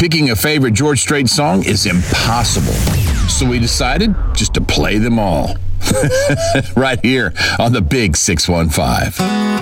Picking a favorite George Strait song is impossible. So we decided just to play them all. Right here on the Big 615.